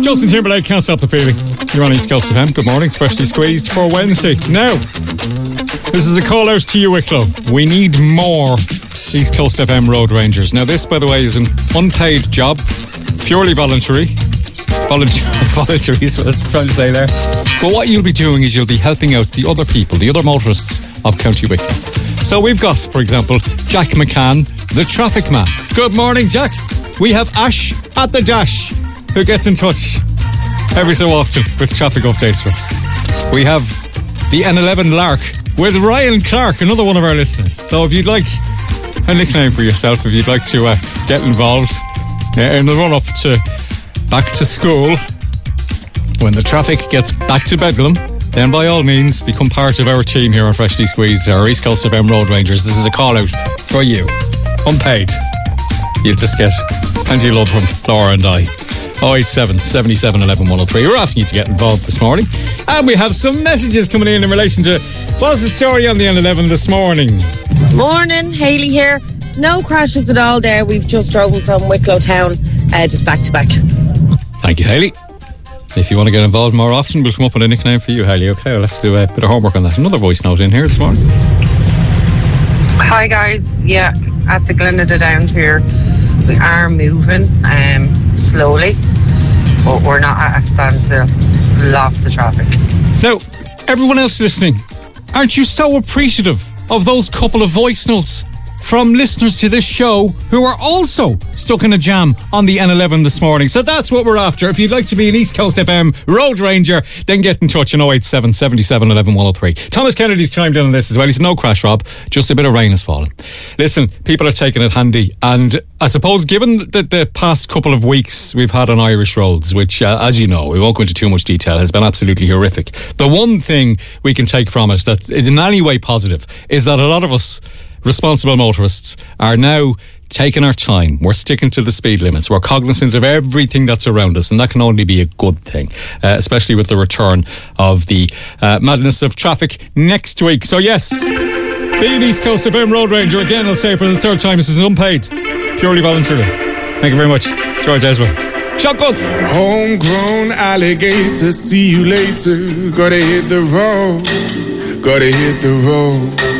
Justin Timberlake, Can't Stop the Feeling. You're on East Coast FM. Good morning. It's freshly squeezed for Wednesday. Now, this is a call out to you, Wicklow. We need more East Coast FM Road Rangers. Now, this, by the way, is an unpaid job, purely voluntary. Voluntary is what I was trying to say there. But what you'll be doing is you'll be helping out the other people, the other motorists of County Wicklow. So we've got, for example, Jack McCann, the traffic man. Good morning, Jack. We have Ash at the Dash, who gets in touch every so often with traffic updates for us. We have the N11 Lark with Ryan Clark, another one of our listeners. So if you'd like a nickname for yourself, if you'd like to get involved in the run-up to back to school, when the traffic gets back to Bedlam, then by all means become part of our team here on Freshly Squeezed, our East Coast FM Road Rangers. This is a call out for you, unpaid. You'll just get plenty of love from Laura and I. 087 77 11 103. We're asking you to get involved this morning, and we have some messages coming in relation to what's the story on the N11 this morning. Morning, Hayley here. No crashes at all there. We've just driven from Wicklow town, just back to back. Thank you, Hayley. If you want to get involved more often, we'll come up with a nickname for you, Hayley. Okay, I'll have to do a bit of homework on that. Another voice note in here this morning. Hi guys, yeah, at the Glenada Downs here, we are moving slowly, but we're not at a standstill. Lots of traffic. Now, everyone else listening, aren't you so appreciative of those couple of voice notes from listeners to this show who are also stuck in a jam on the N11 this morning? So that's what we're after. If you'd like to be an East Coast FM Road Ranger, then get in touch on 087 77 11 103. Thomas Kennedy's chimed in on this as well. He said, no crash, Rob, just a bit of rain has fallen. Listen, people are taking it handy, and I suppose given that the past couple of weeks we've had on Irish roads, which as you know, we won't go into too much detail, has been absolutely horrific. The one thing we can take from it that is in any way positive is that a lot of us responsible motorists are now taking our time. We're sticking to the speed limits. We're cognizant of everything that's around us, and that can only be a good thing, especially with the return of the madness of traffic next week. So yes, being East Coast FM Road Ranger, again I'll say for the third time, this is unpaid, purely voluntary. Thank you very much, George Ezra. Shotgun. Homegrown alligator, see you later. Gotta hit the road, gotta hit the road.